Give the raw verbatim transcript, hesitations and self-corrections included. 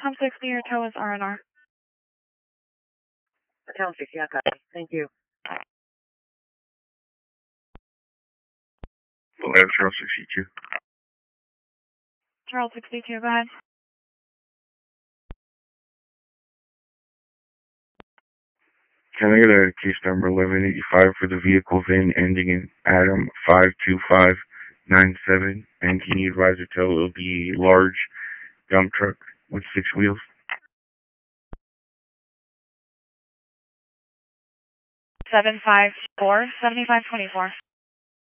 Tom sixty, your tow is R and R. Tom sixty, I copy. Thank you. Atlanta Charles sixty-two. Charles sixty-two, go ahead. Can I get a case number eleven eighty-five for the vehicle V I N ending in Adam five two five nine seven? And can you advise or tell it'll be a large dump truck with six wheels? seven five four, seven five two four.